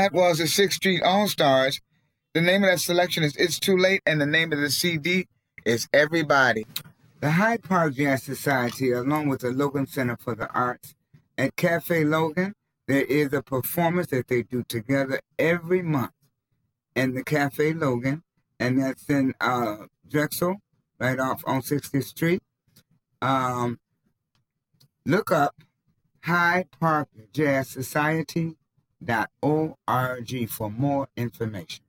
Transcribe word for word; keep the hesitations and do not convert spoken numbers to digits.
that was the sixth Street All-Stars. The name of that selection is It's Too Late, and the name of the C D is Everybody. The Hyde Park Jazz Society, along with the Logan Center for the Arts at Cafe Logan, there is a performance that they do together every month in the Cafe Logan, and that's in uh, Drexel, right off on sixtieth Street. Um, look up Hyde Park Jazz Society dot org for more information.